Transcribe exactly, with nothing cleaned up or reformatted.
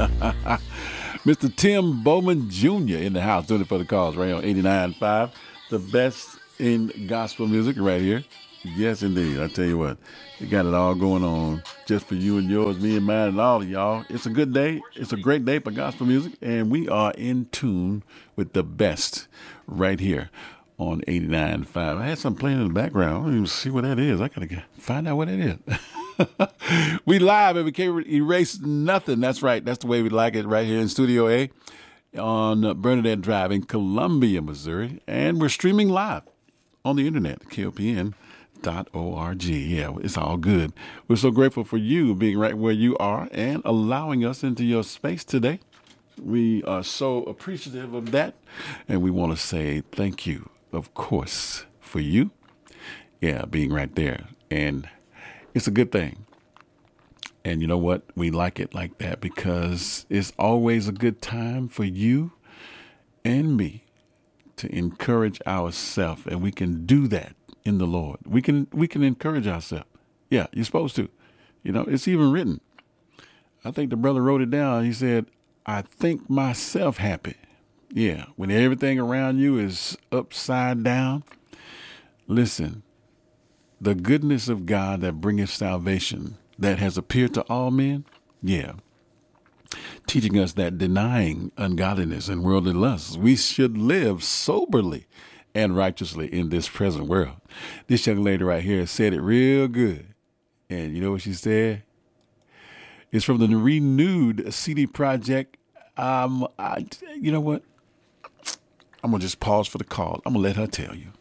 Mister Tim Bowman Junior in the house doing it for the cause right on eighty-nine point five. The best in gospel music right here. Yes, indeed. I tell you what, we got it all going on just for you and yours, me and mine, and all of y'all. It's a good day. It's a great day for gospel music, and we are in tune with the best right here on eighty-nine point five. I had something playing in the background. I don't even see what that is. I got to find out what it is. We live and we can't erase nothing. That's right. That's the way we like it right here in Studio A on Bernadette Drive in Columbia, Missouri. And we're streaming live on the internet, K O P N dot org. Yeah, it's all good. We're so grateful for you being right where you are and allowing us into your space today. We are so appreciative of that. And we want to say thank you, of course, for you. Yeah, being right there. And it's a good thing. And you know what? We like it like that because it's always a good time for you and me to encourage ourselves. And we can do that in the Lord. We can we can encourage ourselves. Yeah, you're supposed to. You know, it's even written. I think the brother wrote it down. He said, I think myself happy. Yeah, when everything around you is upside down, listen, the goodness of God that bringeth salvation that has appeared to all men, yeah, teaching us that denying ungodliness and worldly lusts, we should live soberly and righteously in this present world. This young lady right here said it real good. And you know what she said? It's from the Renewed C D Project. Um, I, you know what? I'm going to just pause for the call. I'm going to let her tell you.